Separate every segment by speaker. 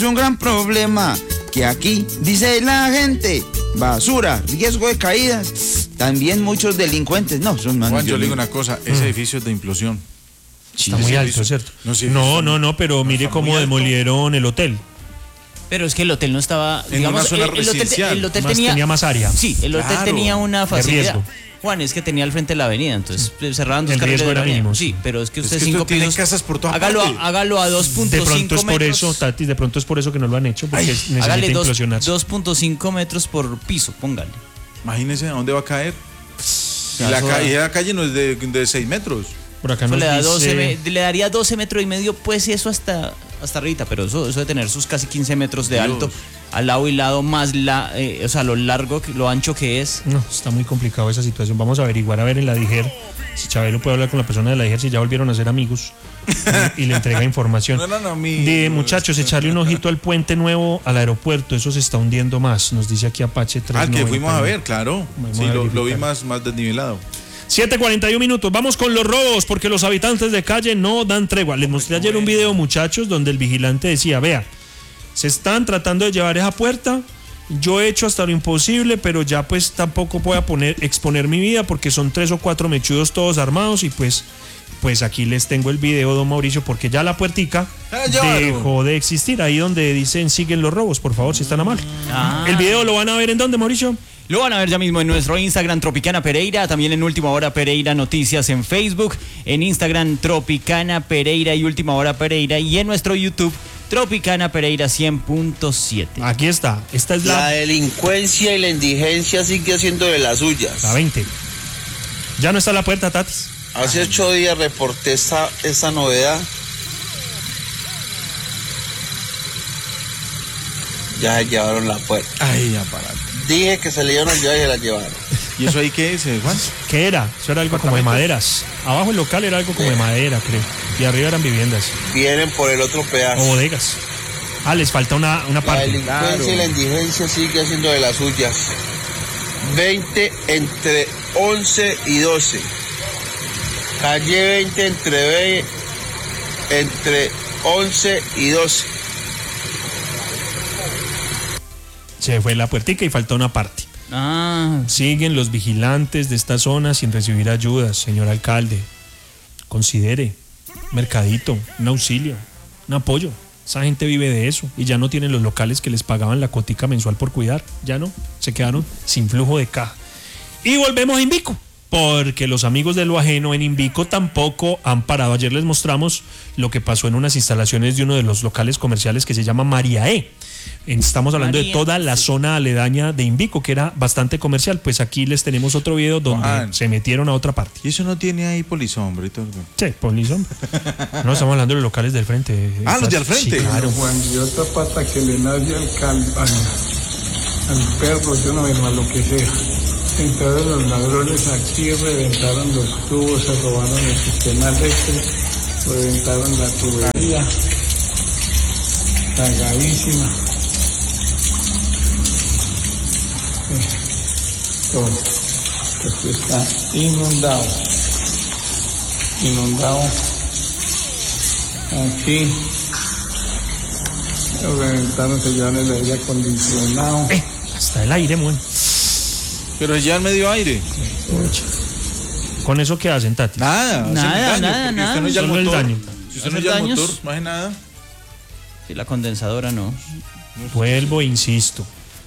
Speaker 1: es un gran problema, que aquí, dice la gente, basura, riesgo de caídas, también muchos delincuentes. No, son manos.
Speaker 2: Juan, yo le digo una cosa, ese edificio es de implosión.
Speaker 3: Está muy alto, ¿cierto? No, pero mire cómo demolieron el hotel.
Speaker 4: Pero es que el hotel no estaba,
Speaker 2: en una zona residencial.
Speaker 4: El hotel
Speaker 3: tenía más área.
Speaker 4: Sí, el hotel tenía una facilidad. Juan, es que tenía al frente de la avenida, entonces cerraban dos carriles de la avenida.
Speaker 3: Mínimo,
Speaker 4: sí, pero es que usted
Speaker 2: es que
Speaker 4: 5
Speaker 2: tiene
Speaker 4: pisos.
Speaker 2: casas por todas
Speaker 4: hágalo a 2.5
Speaker 3: De pronto es
Speaker 4: metros.
Speaker 3: por eso, Tati, de pronto es por eso que no lo han hecho, porque necesita
Speaker 4: Hágale
Speaker 3: implosionarse.
Speaker 4: 2.5 metros por piso, póngale.
Speaker 2: Imagínese a dónde va a caer. Y la calle no es de 6 metros.
Speaker 3: Por acá
Speaker 4: Eso
Speaker 3: nos
Speaker 4: le daría 12 metros y medio, pues eso hasta arriba, pero eso de tener sus casi 15 metros de alto al lado y lado más o sea, lo largo, lo ancho que es.
Speaker 3: No, está muy complicado esa situación. Vamos a averiguar a ver en la DIGER si Chabelo puede hablar con la persona de la DIGER si ya volvieron a ser amigos y le entrega información. De muchachos, echarle un ojito al puente nuevo al aeropuerto, eso se está hundiendo más, nos dice aquí Apache 3.
Speaker 2: Que fuimos a ver, claro. Sí, lo vi más desnivelado.
Speaker 3: 7:41 minutos, vamos con los robos porque los habitantes de calle no dan tregua. Les mostré ayer un video, muchachos, donde el vigilante decía, vea, se están tratando de llevar esa puerta, yo he hecho hasta lo imposible, pero ya pues tampoco voy a exponer mi vida porque son 3 o 4 mechudos todos armados y pues aquí les tengo el video, don Mauricio, porque ya la puertica dejó de existir, ahí donde dicen siguen los robos, por favor, si están a mal. ¿El video lo van a ver en dónde, Mauricio?
Speaker 4: Lo van a ver ya mismo en nuestro Instagram Tropicana Pereira, también en Última Hora Pereira Noticias en Facebook, en Instagram Tropicana Pereira y Última Hora Pereira y en nuestro YouTube Tropicana Pereira 100.7.
Speaker 3: Aquí está, esta es
Speaker 5: la delincuencia y la indigencia sigue haciendo de las suyas.
Speaker 3: La 20. Ya no está la puerta, Tatis.
Speaker 5: Hace 8 días reporté esa novedad. Ya se llevaron la puerta.
Speaker 2: Ay, aparato.
Speaker 5: Dije que se le iban a llevar y se la llevaron.
Speaker 2: ¿Y eso ahí qué es, Juan?
Speaker 3: ¿Qué era? Eso era algo como de maderas. Abajo el local era algo como de madera, creo. Y arriba eran viviendas.
Speaker 5: Vienen por el otro pedazo.
Speaker 3: O bodegas. Les falta una parte.
Speaker 5: La delincuencia y la indigencia sigue haciendo de las suyas. 20 entre 11 y 12. Calle 20 entre 11 y 12.
Speaker 3: Se fue la puertica y falta una parte. Siguen los vigilantes de esta zona sin recibir ayudas, señor alcalde. Considere, mercadito, un auxilio, un apoyo. Esa gente vive de eso y ya no tienen los locales que les pagaban la cotica mensual por cuidar. Ya no, se quedaron sin flujo de caja. Y volvemos a Invico, porque los amigos de lo ajeno en Invico tampoco han parado. Ayer les mostramos lo que pasó en unas instalaciones de uno de los locales comerciales que se llama María E. Estamos hablando de toda la zona aledaña de Invico, que era bastante comercial. Pues aquí les tenemos otro video donde se metieron a otra parte.
Speaker 2: ¿Y eso no tiene ahí polizombre y todo?
Speaker 3: Sí, polizombre. No, estamos hablando de los locales del frente.
Speaker 2: Los de al frente.
Speaker 3: Sí, claro.
Speaker 6: Juan, y otra pata que le nace al perro, yo no me lo que sea. Entraron los ladrones aquí, reventaron los tubos, se robaron el sistema eléctrico, reventaron la tubería, cagadísima. Todo. Esto está inundado. Aquí reventaron, se llevan el aire acondicionado.
Speaker 3: Hasta el aire, bueno.
Speaker 2: Pero ya en medio aire.
Speaker 3: ¿Con eso qué hacen, Tati?
Speaker 4: Nada.
Speaker 2: Usted no
Speaker 3: Solo el daño.
Speaker 2: Si usted no ya el motor, no hace nada.
Speaker 4: Sí, la condensadora no.
Speaker 3: Vuelvo e insisto.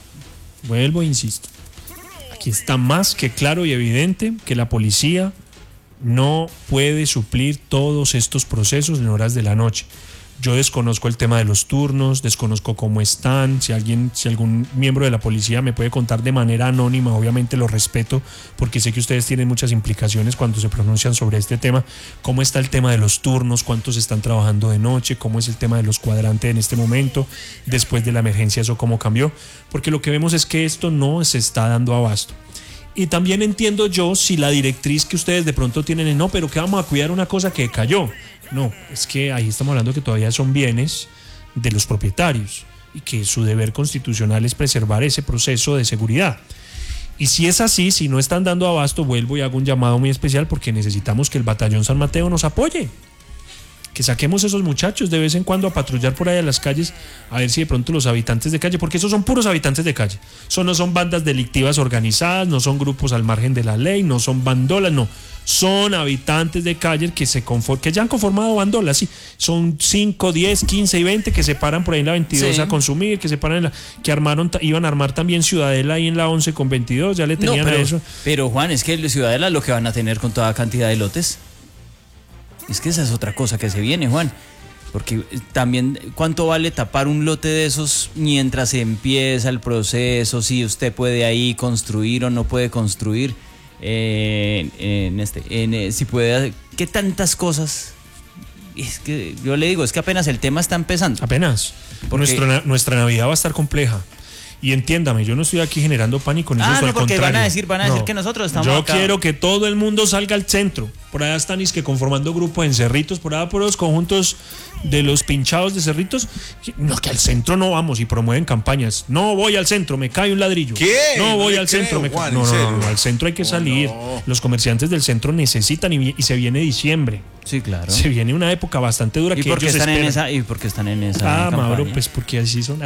Speaker 3: Aquí está más que claro y evidente que la policía no puede suplir todos estos procesos en horas de la noche. Yo desconozco el tema de los turnos, desconozco cómo están. Si algún miembro de la policía me puede contar de manera anónima, obviamente lo respeto, porque sé que ustedes tienen muchas implicaciones cuando se pronuncian sobre este tema. ¿Cómo está el tema de los turnos? ¿Cuántos están trabajando de noche? ¿Cómo es el tema de los cuadrantes en este momento? Después de la emergencia, ¿eso cómo cambió? Porque lo que vemos es que esto no se está dando abasto. Y también entiendo yo si la directriz que ustedes de pronto tienen es no, pero que vamos a cuidar una cosa que cayó. No, es que ahí estamos hablando que todavía son bienes de los propietarios y que su deber constitucional es preservar ese proceso de seguridad. Y si es así, si no están dando abasto, vuelvo y hago un llamado muy especial porque necesitamos que el Batallón San Mateo nos apoye. que saquemos esos muchachos de vez en cuando a patrullar por ahí a las calles, a ver si de pronto los habitantes de calle, porque esos son puros habitantes de calle, no son bandas delictivas organizadas, no son grupos al margen de la ley, no son bandolas, no, son habitantes de calle que ya han conformado bandolas, sí, son 5, 10, 15 y 20 que se paran por ahí en la 22 a consumir, que se paran que iban a armar también Ciudadela ahí en la 11 con 22, ya le tenían a eso.
Speaker 4: Pero Juan, es que Ciudadela lo que van a tener con toda cantidad de lotes. Es que esa es otra cosa que se viene, Juan. Porque también, ¿cuánto vale tapar un lote de esos mientras empieza el proceso? Si usted puede ahí construir o no puede construir. Si puede, ¿qué tantas cosas? Es que yo le digo, es que apenas el tema está empezando.
Speaker 3: Apenas. Nuestra Navidad va a estar compleja. Y entiéndame, yo no estoy aquí generando pánico ni susto, al
Speaker 4: porque
Speaker 3: contrario.
Speaker 4: van a decir que nosotros estamos
Speaker 3: Yo
Speaker 4: acá.
Speaker 3: quiero que todo el mundo salga al centro. Por allá están conformando grupos en Cerritos, por allá por los conjuntos de los pinchados de Cerritos. No, que al centro no vamos, y promueven campañas. No voy al centro, me cae un ladrillo.
Speaker 2: ¿Qué?
Speaker 3: No voy al centro,
Speaker 2: Juan,
Speaker 3: no, al centro hay que salir. Los comerciantes del centro necesitan y se viene diciembre.
Speaker 4: Sí, claro.
Speaker 3: Se viene una época bastante dura.
Speaker 4: ¿Y
Speaker 3: que
Speaker 4: por qué
Speaker 3: ellos
Speaker 4: están
Speaker 3: esperan.
Speaker 4: ¿Y por qué están en esa campaña?
Speaker 3: Mauro, pues porque así son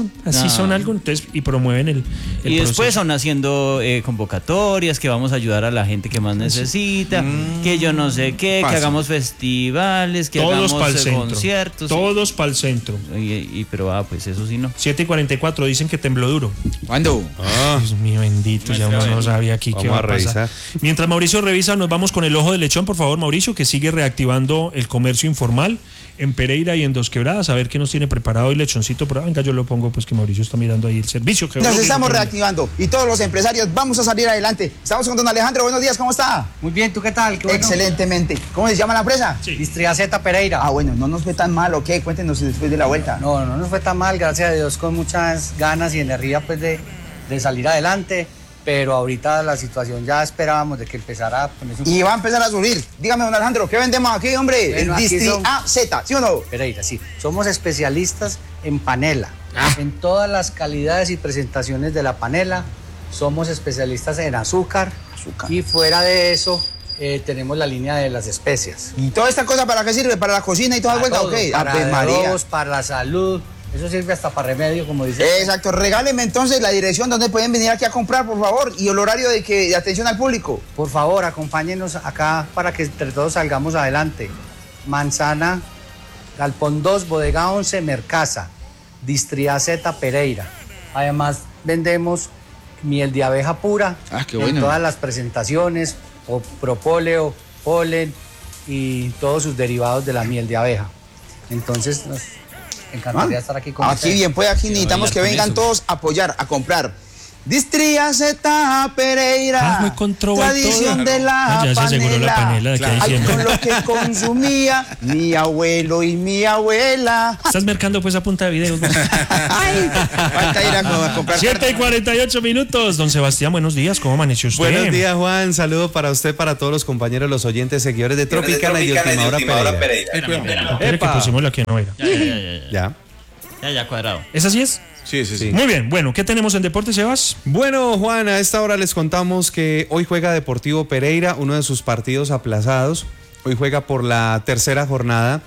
Speaker 3: algo, entonces, y promueven el
Speaker 4: y después
Speaker 3: proceso.
Speaker 4: son haciendo convocatorias, que vamos a ayudar a la gente que más necesita, que yo no sé qué, que hagamos festivales, que
Speaker 3: todos
Speaker 4: hagamos conciertos.
Speaker 3: Todos para el centro.
Speaker 4: Pero pues eso sí no.
Speaker 3: 7:44 dicen que tembló duro.
Speaker 1: ¿Cuándo?
Speaker 3: Dios mío bendito, ya uno no sabía aquí qué va a pasar. Mientras Mauricio revisa, nos vamos con el ojo de lechón, por favor, Mauricio, que sigue reactivando el comercio informal en Pereira y en Dos Quebradas. A ver qué nos tiene preparado el lechoncito. Pero venga, yo lo pongo, pues que Mauricio está mirando ahí el servicio.
Speaker 1: Nos estamos reactivando y todos los empresarios vamos a salir adelante. Estamos con don Alejandro. Buenos días, ¿cómo está?
Speaker 7: Muy bien, ¿tú qué tal? Qué bueno.
Speaker 1: Excelentemente. ¿Cómo se llama la empresa?
Speaker 3: Sí.
Speaker 7: Distriaceta Pereira.
Speaker 1: Ah, bueno, no nos fue tan mal, ¿ok? Cuéntenos después de la vuelta.
Speaker 7: No nos fue tan mal, gracias a Dios, con muchas ganas y energía pues de salir adelante. Pero ahorita la situación ya esperábamos de que empezara a ponerse un...
Speaker 1: Y va a empezar a subir. Dígame, don Alejandro, ¿qué vendemos aquí, hombre?
Speaker 7: Bueno,
Speaker 1: el
Speaker 7: aquí
Speaker 1: Distri-A-Z, ¿sí o no?
Speaker 7: Pereira, sí. Somos especialistas en panela. En todas las calidades y presentaciones de la panela. Somos especialistas en azúcar. Y fuera de eso, tenemos la línea de las especias.
Speaker 1: ¿Y toda esta cosa para qué sirve? ¿Para la cocina y toda la vuelta?
Speaker 7: Todo,
Speaker 1: Ok,
Speaker 7: para
Speaker 1: Ave María.
Speaker 7: arroz, para la salud. Eso sirve hasta para remedio, como dice.
Speaker 1: Exacto, regáleme entonces la dirección donde pueden venir aquí a comprar, por favor, y el horario de atención al público.
Speaker 7: Por favor, acompáñenos acá para que entre todos salgamos adelante. Manzana, Galpón 2, Bodega 11, Mercasa, Distriaceta Pereira. Además, vendemos miel de abeja pura
Speaker 1: Qué bueno.
Speaker 7: en todas las presentaciones, propóleo, polen y todos sus derivados de la miel de abeja. Entonces, nos encantaría estar aquí con ustedes.
Speaker 1: Aquí bien, pues aquí necesitamos que vengan todos a apoyar, a comprar. Distriaceta Pereira,
Speaker 3: muy control
Speaker 1: tradición
Speaker 3: todo.
Speaker 1: de la
Speaker 3: Ya se aseguró la panela de que hay
Speaker 1: Ay,
Speaker 3: siempre.
Speaker 1: con lo que consumía mi abuelo y mi abuela.
Speaker 3: Estás mercando pues a punta de videos.
Speaker 1: Ay, falta ir a comprar.
Speaker 3: 7:48 minutos. Don Sebastián, buenos días. ¿Cómo amaneció usted?
Speaker 8: Buenos días, Juan. Saludo para usted, para todos los compañeros, los oyentes, seguidores de Tropicana y de Última Hora Pereira.
Speaker 3: Espere que pusimos la que no era.
Speaker 4: Ya cuadrado.
Speaker 3: ¿Esa sí es?
Speaker 2: Sí.
Speaker 3: Muy bien. Bueno, ¿qué tenemos en deporte, Sebas?
Speaker 8: Bueno, Juan, a esta hora les contamos que hoy juega Deportivo Pereira, uno de sus partidos aplazados. Hoy juega por la tercera jornada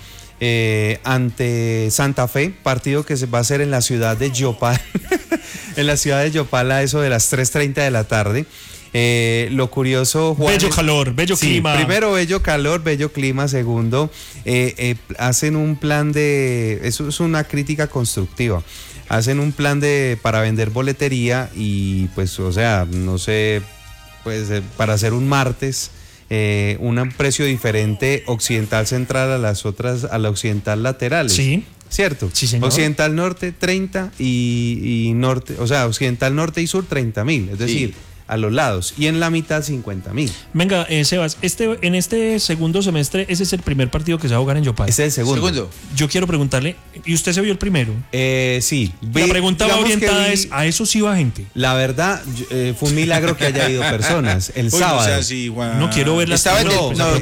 Speaker 8: ante Santa Fe, partido que se va a hacer en la ciudad de Yopal, en la ciudad de Yopal a eso de las 3:30 de la tarde. Lo curioso, Juan,
Speaker 3: Bello calor, bello clima.
Speaker 8: Primero, bello calor, bello clima. Segundo, hacen un plan eso es una crítica constructiva. Hacen un plan para vender boletería y pues, o sea, no sé, pues para hacer un martes, un precio diferente occidental central a la occidental laterales.
Speaker 3: Sí.
Speaker 8: ¿Cierto?
Speaker 3: Sí, señor.
Speaker 8: Occidental norte 30 y norte, o sea, occidental norte y sur 30.000, es decir, a los lados, y en la mitad 50.000.
Speaker 3: Venga, Sebas, en este segundo semestre, ese es el primer partido que se va a jugar en Yopal.
Speaker 8: Ese es el segundo.
Speaker 3: Yo quiero preguntarle, ¿y usted se vio el primero?
Speaker 8: Sí.
Speaker 3: La pregunta va orientada es, ¿a eso sí va gente?
Speaker 8: La verdad, fue un milagro que haya ido personas el sábado.
Speaker 2: O sea, sí, Juan.
Speaker 3: No quiero ver las
Speaker 1: Estaba el del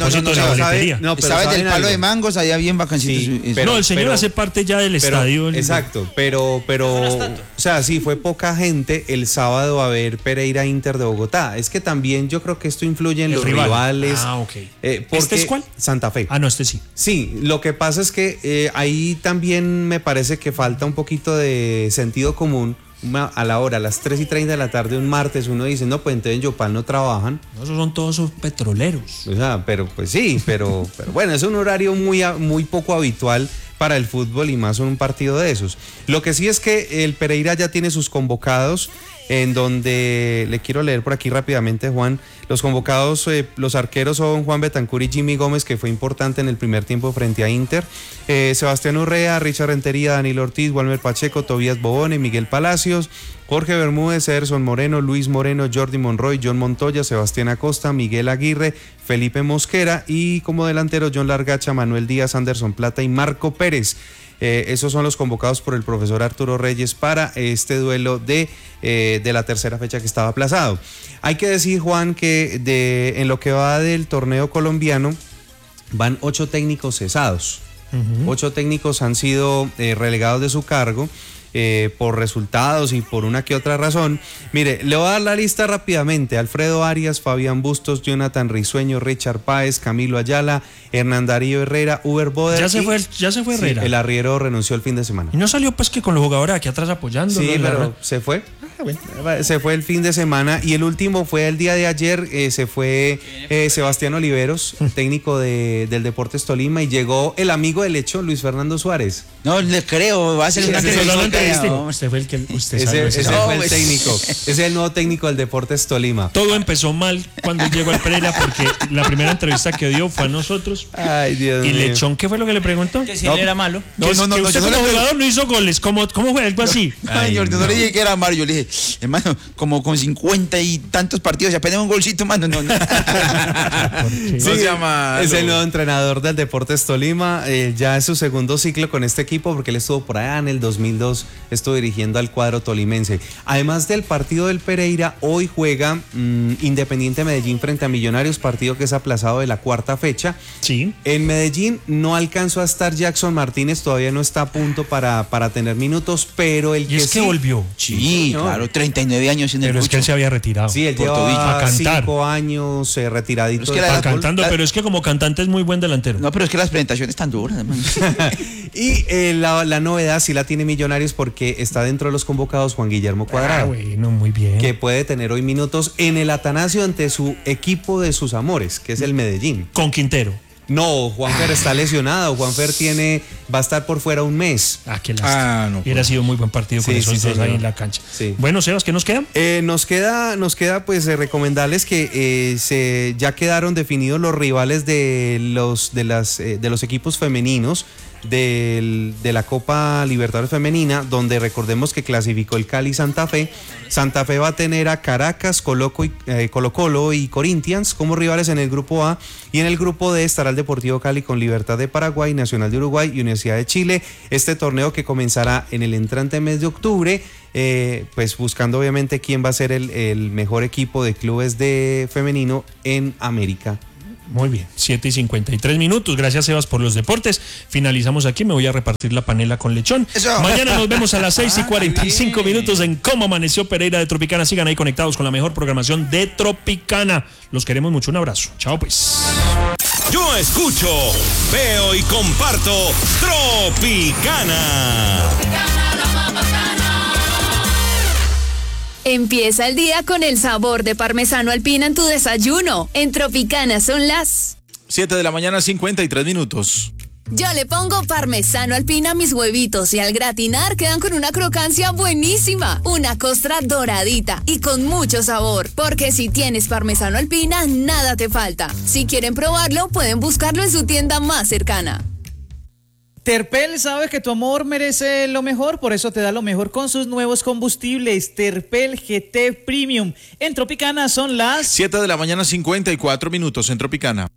Speaker 8: Estaba
Speaker 1: del palo de mangos allá bien vacancito.
Speaker 8: Sí,
Speaker 3: el señor hace parte ya del estadio.
Speaker 8: Exacto, pero o sea, sí, fue poca gente el sábado a ver Pereira Inter Inter de Bogotá. Es que también yo creo que esto influye en
Speaker 3: El
Speaker 8: los
Speaker 3: rival.
Speaker 8: rivales.
Speaker 3: Ah, ok.
Speaker 8: Porque
Speaker 3: ¿Este es cuál?
Speaker 8: Santa Fe.
Speaker 3: Ah, no, este sí.
Speaker 8: Sí, lo que pasa es que ahí también me parece que falta un poquito de sentido común. A la hora, a las 3:30 de la tarde un martes, uno dice, no, pues entonces en Yopal no trabajan.
Speaker 3: No, esos son todos petroleros.
Speaker 8: O sea, pero pues sí, pero bueno, es un horario muy poco habitual para el fútbol y más en un partido de esos. Lo que sí es que el Pereira ya tiene sus convocados, en donde le quiero leer por aquí rápidamente, Juan. Los convocados, los arqueros son Juan Betancur y Jimmy Gómez, que fue importante en el primer tiempo frente a Inter. Sebastián Urrea, Richard Rentería, Danilo Ortiz, Walmer Pacheco, Tobías Bobone, Miguel Palacios, Jorge Bermúdez, Ederson Moreno, Luis Moreno, Jordi Monroy, John Montoya, Sebastián Acosta, Miguel Aguirre, Felipe Mosquera y como delantero John Largacha, Manuel Díaz, Anderson Plata y Marco Pérez. Esos son los convocados por el profesor Arturo Reyes para este duelo de la tercera fecha que estaba aplazado. Hay que decir, Juan, que en lo que va del torneo colombiano van 8 técnicos cesados. 8 técnicos han sido relegados de su cargo por resultados y por una que otra razón. Mire, le voy a dar la lista rápidamente. Alfredo Arias, Fabián Bustos, Jonathan Risueño, Richard Páez, Camilo Ayala, Hernán Darío Herrera, Uber Boder.
Speaker 3: Ya se fue Herrera.
Speaker 8: Sí, el arriero renunció el fin de semana.
Speaker 3: Y no salió pues que con los jugadores aquí atrás apoyando.
Speaker 8: Sí, pero se fue. Se fue el fin de semana y el último fue el día de ayer. Se fue Sebastián Oliveros, técnico del Deportes Tolima, y llegó el amigo del hecho, Luis Fernando Suárez.
Speaker 1: No le creo, va a ser una
Speaker 3: Usted fue el que usted
Speaker 8: ese fue el técnico. Ese es el nuevo técnico del Deportes Tolima.
Speaker 3: Todo empezó mal cuando llegó al Pereira porque la primera entrevista que dio fue a nosotros.
Speaker 8: Ay, Dios
Speaker 3: y
Speaker 8: mío.
Speaker 3: Lechón, ¿qué fue lo que le preguntó?
Speaker 4: Que si él era malo.
Speaker 3: Que usted como jugador no hizo goles. ¿Cómo fue algo así?
Speaker 1: Ay, yo no le dije que era Mario, yo le dije, hermano, como con 50 y tantos partidos, ya apenas un golcito, mano. No.
Speaker 8: Sí,
Speaker 2: se llama.
Speaker 8: Es el nuevo entrenador del Deportes Tolima. Ya es su segundo ciclo con este equipo porque él estuvo por allá en el 2002, estuvo dirigiendo al cuadro tolimense. Además del partido del Pereira, hoy juega Independiente Medellín frente a Millonarios, partido que es aplazado de la cuarta fecha.
Speaker 3: Sí.
Speaker 8: En Medellín no alcanzó a estar Jackson Martínez, todavía no está a punto para tener minutos, pero el
Speaker 3: Y es que volvió.
Speaker 1: Sí, claro, 39 años en el
Speaker 3: Pero es que él se había retirado.
Speaker 8: Sí, él
Speaker 1: por
Speaker 8: lleva
Speaker 3: a cantar.
Speaker 8: 5 años retiradito.
Speaker 1: Pero es que
Speaker 8: del
Speaker 1: la-
Speaker 8: fútbol.
Speaker 3: Cantando, pero es que como cantante es muy buen delantero.
Speaker 1: No, pero es que las presentaciones están duras, hermano.
Speaker 8: Y la novedad sí la tiene Millonarios porque está dentro de los convocados Juan Guillermo Cuadrado,
Speaker 3: Bueno, muy bien.
Speaker 8: que puede tener hoy minutos en el Atanasio ante su equipo de sus amores, que es el Medellín.
Speaker 3: Con Quintero.
Speaker 8: No, Juanfer está lesionado. Juanfer va a estar por fuera un mes.
Speaker 3: Qué lástima.
Speaker 2: no,
Speaker 3: Hubiera sido muy buen partido con
Speaker 8: Sí,
Speaker 3: esos
Speaker 8: sí,
Speaker 3: dos ahí
Speaker 8: señor.
Speaker 3: en la cancha.
Speaker 8: Sí.
Speaker 3: Bueno, Sebas, ¿qué nos queda?
Speaker 8: Nos queda pues recomendarles que ya quedaron definidos los rivales de los equipos femeninos de la Copa Libertadores Femenina, donde recordemos que clasificó el Cali Santa Fe. Santa Fe va a tener a Caracas, Colo-Colo y Corinthians como rivales en el grupo A, y en el grupo D estará el Deportivo Cali con Libertad de Paraguay, Nacional de Uruguay y Universidad de Chile. Este torneo que comenzará en el entrante mes de octubre, pues buscando obviamente quién va a ser el mejor equipo de clubes de femenino en América.
Speaker 3: Muy bien, 7:53. Gracias, Sebas, por los deportes. Finalizamos aquí. Me voy a repartir la panela con Lechón.
Speaker 1: Eso.
Speaker 3: Mañana nos vemos a las 6:45 en Cómo Amaneció Pereira de Tropicana. Sigan ahí conectados con la mejor programación de Tropicana. Los queremos mucho. Un abrazo. Chao, pues.
Speaker 9: Yo escucho, veo y comparto Tropicana.
Speaker 10: Empieza el día con el sabor de parmesano alpina en tu desayuno. En Tropicana son las
Speaker 2: 7 de la mañana, 53 minutos.
Speaker 10: Yo le pongo parmesano alpina a mis huevitos y al gratinar quedan con una crocancia buenísima, una costra doradita y con mucho sabor. Porque si tienes parmesano alpina, nada te falta. Si quieren probarlo, pueden buscarlo en su tienda más cercana.
Speaker 11: Terpel sabe que tu amor merece lo mejor, por eso te da lo mejor con sus nuevos combustibles. Terpel GT Premium. En Tropicana son las
Speaker 2: 7 de la mañana, 54 minutos en Tropicana.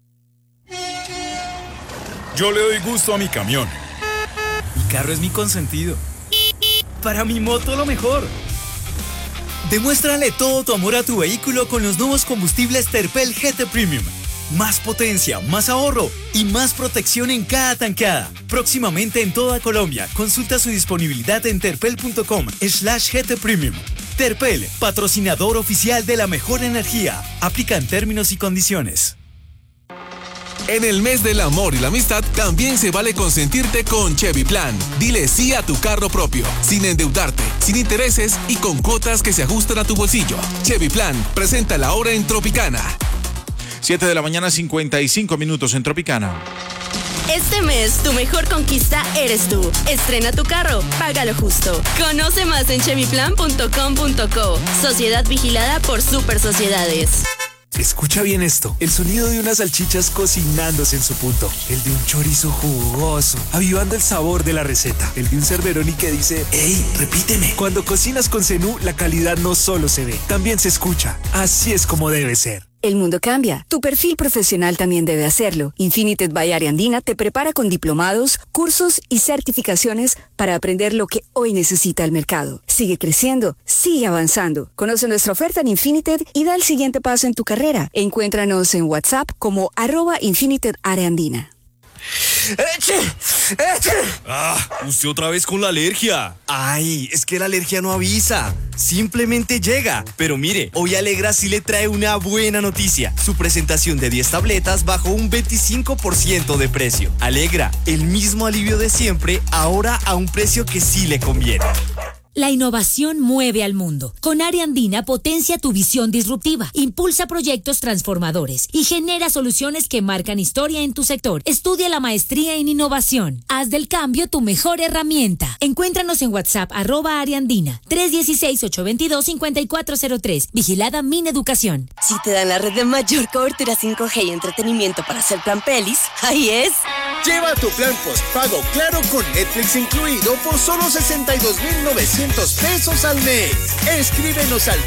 Speaker 12: Yo le doy gusto a mi camión. Mi carro es mi consentido. Para mi moto lo mejor. Demuéstrale todo tu amor a tu vehículo con los nuevos combustibles Terpel GT Premium. Más potencia, más ahorro y más protección en cada tanqueada. Próximamente en toda Colombia. Consulta su disponibilidad en terpel.com/GT Premium. Terpel, patrocinador oficial de la mejor energía. Aplican términos y condiciones.
Speaker 13: En el mes del amor y la amistad, también se vale consentirte con Chevy Plan. Dile sí a tu carro propio, sin endeudarte, sin intereses y con cuotas que se ajustan a tu bolsillo. Chevy Plan, presenta la hora en Tropicana.
Speaker 2: 7 de la mañana, 55 minutos en Tropicana.
Speaker 14: Este mes, tu mejor conquista eres tú. Estrena tu carro, págalo justo. Conoce más en chevyplan.com.co. Sociedad vigilada por Super Sociedades.
Speaker 15: Escucha bien esto, el sonido de unas salchichas cocinándose en su punto, el de un chorizo jugoso, avivando el sabor de la receta, el de un Cerveroni que dice, ¡ey, repíteme! Cuando cocinas con Zenú, la calidad no solo se ve, también se escucha. Así es como debe ser.
Speaker 16: El mundo cambia. Tu perfil profesional también debe hacerlo. Infinited by Ariandina te prepara con diplomados, cursos y certificaciones para aprender lo que hoy necesita el mercado. Sigue creciendo, sigue avanzando. Conoce nuestra oferta en Infinited y da el siguiente paso en tu carrera. Encuéntranos en WhatsApp como @InfinitedAreandina.
Speaker 12: Usted otra vez con la alergia. Ay, es que la alergia no avisa, simplemente llega. Pero mire, hoy Alegra sí le trae una buena noticia. Su presentación de 10 tabletas bajó un 25% de precio. Alegra, el mismo alivio de siempre, ahora a un precio que sí le conviene.
Speaker 17: La innovación mueve al mundo. Con Ariandina potencia tu visión disruptiva, impulsa proyectos transformadores y genera soluciones que marcan historia en tu sector. Estudia la maestría en innovación. Haz del cambio tu mejor herramienta. Encuéntranos en WhatsApp @Ariandina 316-822-5403. Vigilada Mineducación.
Speaker 14: Si te dan la red de mayor cobertura 5G y entretenimiento para hacer plan pelis, ahí es.
Speaker 18: Lleva tu plan postpago Claro con Netflix incluido por solo 62,900 pesos al mes. Escríbenos al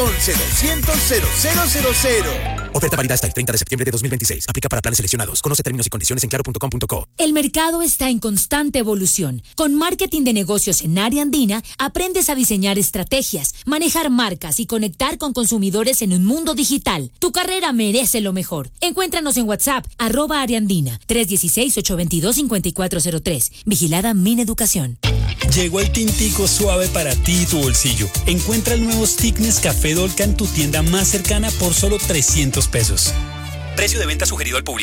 Speaker 18: 311-200-0000.
Speaker 19: Oferta válida hasta el 30 de septiembre de 2026. Aplica para planes seleccionados. Conoce términos y condiciones en claro.com.co.
Speaker 17: El mercado está en constante evolución. Con marketing de negocios en Ariandina, aprendes a diseñar estrategias, manejar marcas y conectar con consumidores en un mundo digital. Tu carrera merece lo mejor. Encuéntranos en WhatsApp @Ariandina 316-822-5403. Vigilada Mineducación.
Speaker 12: Llegó el tintico suave para ti y tu bolsillo. Encuentra el nuevo Stick Nescafé Dolca en tu tienda más cercana por solo 300 pesos.
Speaker 19: Precio de venta sugerido al público.